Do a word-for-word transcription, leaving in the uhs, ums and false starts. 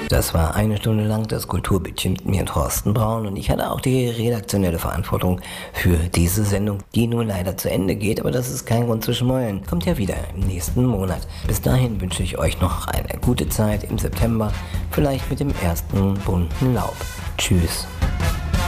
Das war eine Stunde lang das Kulturbündchen mit mir, Thorsten Braun, und ich hatte auch die redaktionelle Verantwortung für diese Sendung, die nun leider zu Ende geht, aber das ist kein Grund zu schmollen. Kommt ja wieder im nächsten Monat. Bis dahin wünsche ich euch noch eine gute Zeit im September, vielleicht mit dem ersten bunten Laub. Tschüss.